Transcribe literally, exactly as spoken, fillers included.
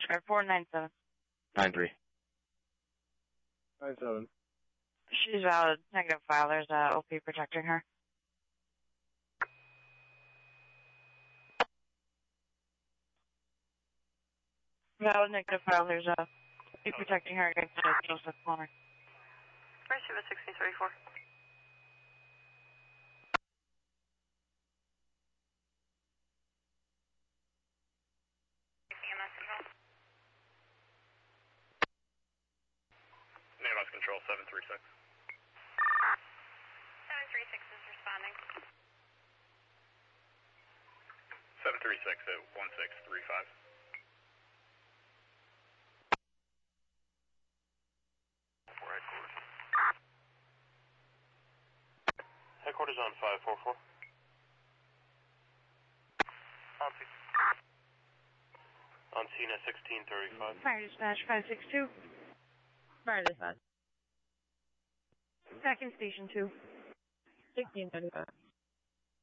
Or four nine seven. Nine three. Nine seven. She's valid. Negative file. There's a O P protecting her. Valid negative file. There's a O P protecting her against the Joseph Palmer. Receive a sixteen thirty-four. Name control seven three six. seven three six is responding. seven three six at one six three five. Headquarters. Headquarters on five four four. On scene. On scene at sixteen thirty-five. Fire dispatch five six two. Fire dispatch. Second station two. sixteen thirty-five.